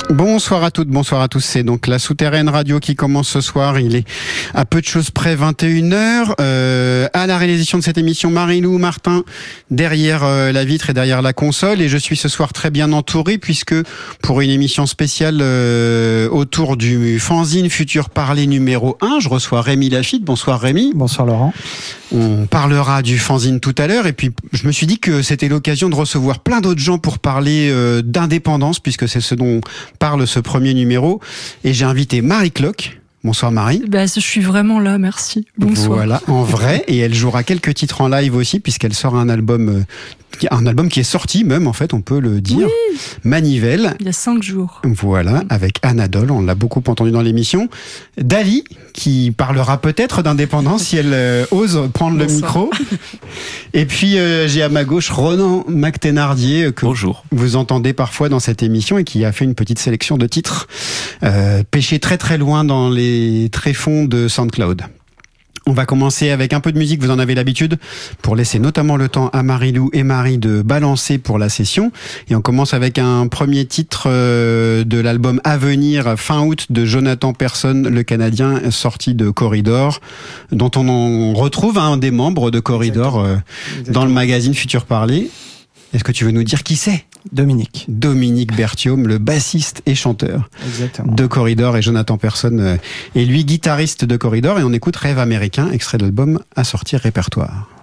Bonsoir à toutes, bonsoir à tous. C'est donc la Souterraine Radio qui commence ce soir. Il est à peu de choses près 21h. À la réalisation de cette émission, Marie-Lou Martin derrière la vitre et derrière la console. Et je suis ce soir très bien entouré puisque pour une émission spéciale autour du fanzine Futur Parler numéro 1, je reçois Rémi Lafitte. Bonsoir Rémi. Bonsoir Laurent. On parlera du fanzine tout à l'heure et puis je me suis dit que c'était l'occasion de recevoir plein d'autres gens pour parler d'indépendance puisque c'est ce dont parle ce premier numéro et j'ai invité Marie Cloque. Bonsoir Marie. Je suis vraiment là, merci. Bonsoir. Voilà, en vrai, et elle jouera quelques titres en live aussi puisqu'elle sort un album qui est sorti même en fait, on peut le dire. Oui. Manivelle. Il y a 5 jours. Voilà, avec Anadole, on l'a beaucoup entendu dans l'émission. Dali, qui parlera peut-être d'indépendance si elle ose prendre le micro. Et puis j'ai à ma gauche Ronan McThénardier que Bonjour. Vous entendez parfois dans cette émission et qui a fait une petite sélection de titres pêchés très très loin dans les tréfonds de SoundCloud. On va commencer avec un peu de musique, vous en avez l'habitude, pour laisser notamment le temps à Marie-Lou et Marie de balancer pour la session. Et on commence avec un premier titre de l'album À venir, fin août, de Jonathan Persson, le Canadien, sorti de Corridor, dont on en retrouve un des membres de Corridor dans le magazine Futur Parler. Est-ce que tu veux nous dire qui c'est ? Dominique Berthiaume, le bassiste et chanteur de Corridor, et Jonathan Persson est lui guitariste de Corridor, et on écoute Rêve américain, extrait de l'album à sortir répertoire.